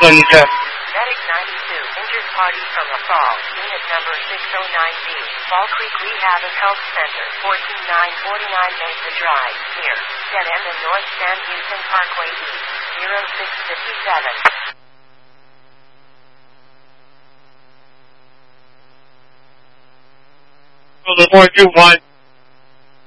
Medic 92, injured party from a fall, unit number 609B, Fall Creek Rehab and Health Center, 14949 Mesa Drive, near Dead End and North San Houston Parkway East, 0657. 421.